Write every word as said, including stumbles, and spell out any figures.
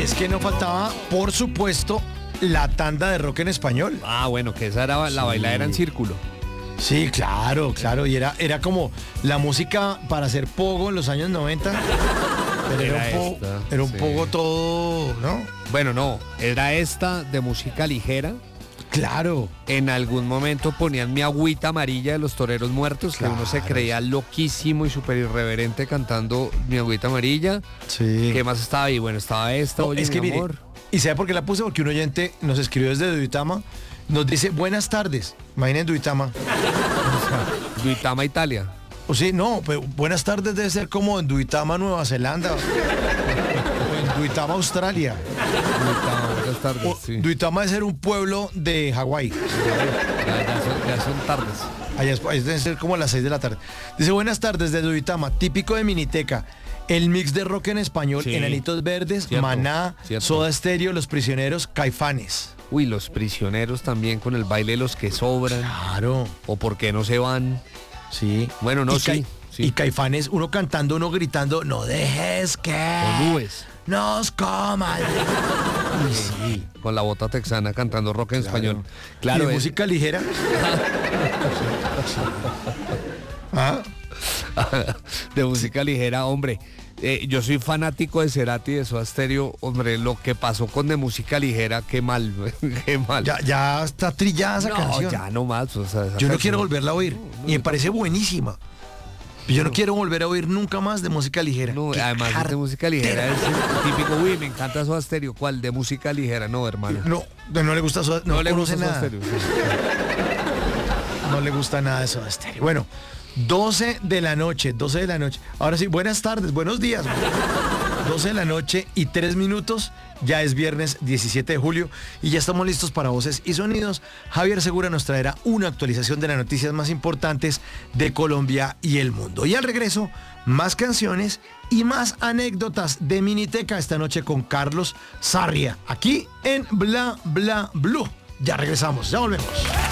es que no faltaba, por supuesto, la tanda de rock en español. Ah, bueno, que esa era la Sí. bailadera en círculo. Sí, claro, claro. Y era, era como la música para hacer pogo en los años noventa. Pero era, Era un, po- esta, era un sí. pogo todo, ¿no? Bueno, no, era esta de música ligera. Claro. En algún momento ponían Mi Agüita Amarilla de los Toreros Muertos, que uno se Claro. creía loquísimo y súper irreverente cantando Mi Agüita Amarilla. Sí. ¿Qué más estaba ahí? Bueno, estaba esta, No, Oye, es que mi mire, amor. ¿y sabe por qué la puse? Porque un oyente nos escribió desde Duitama, nos dice buenas tardes. Imaginen Duitama. Duitama, Italia. O sí, no, pero buenas tardes debe ser como en Duitama, Nueva Zelanda. O en Duitama, Australia. Duitama, buenas tardes, O sí. Duitama debe ser un pueblo de Hawái. Ya, ya son, ya son tardes. Allá es- ahí debe ser como a las seis de la tarde. Dice, buenas tardes de Duitama, típico de Miniteca. El mix de rock en español, Sí. Enanitos Verdes, Cierto, Maná, cierto. Soda Stereo, Los Prisioneros, Caifanes. Uy, los prisioneros también con el baile de los que sobran. Claro, O por qué no se van. sí. Bueno, no, y sí, Cai- sí. Y Caifanes, uno cantando, uno gritando, no dejes que O nubes. nos coman. Uy, sí. Con la bota texana cantando rock en español. ¿Y Claro, de es- música ligera? ¿Ah? de música ligera, hombre. Eh, yo soy fanático de Cerati y de Soda Stereo, hombre, lo que pasó con de música ligera, qué mal, qué mal. Ya, ya está trillada esa no, canción. ya no más. O sea, esa Yo no canción- quiero volverla a oír. No, no, y me yo parece buenísima. Yo no quiero volver a oír nunca más de música ligera. No, Qué además de jartera. música ligera es el típico, uy, me encanta Soda Stereo. ¿Cuál? De música ligera, no, hermano. No, no le gusta Soda, no, le conoce gusta Soda nada. Stereo. sí. No le gusta nada de Soda Stereo. Bueno, doce de la noche, doce de la noche. Ahora sí, buenas tardes, buenos días. doce de la noche y tres minutos. Ya es viernes diecisiete de julio y ya estamos listos para Voces y Sonidos. Javier Segura nos traerá una actualización de las noticias más importantes de Colombia y el mundo. Y al regreso, más canciones y más anécdotas de Miniteca esta noche con Carlos Sarria, aquí en Bla Bla Blue. Ya regresamos, ya volvemos.